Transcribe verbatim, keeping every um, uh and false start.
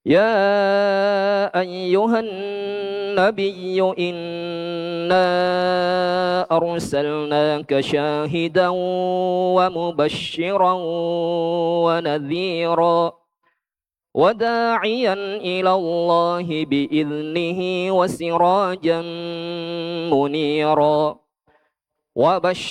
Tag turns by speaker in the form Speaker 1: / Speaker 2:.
Speaker 1: يا أيها النبي إنا أرسلناك شاهدا ومبشرا ونذيرا وداعيا إلى الله بإذنه وسراجا منيرا وبشر